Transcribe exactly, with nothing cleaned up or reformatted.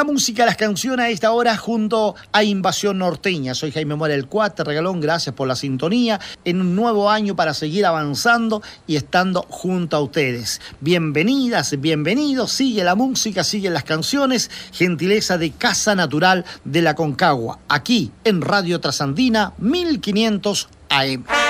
La música, las canciones a esta hora junto a Invasión Norteña. Soy Jaime Mora el Cuate Regalón, gracias por la sintonía en un nuevo año para seguir avanzando y estando junto a ustedes. Bienvenidas, bienvenidos, sigue la música, siguen las canciones, gentileza de Casa Natural de la Concagua, aquí en Radio Trasandina mil quinientos A M.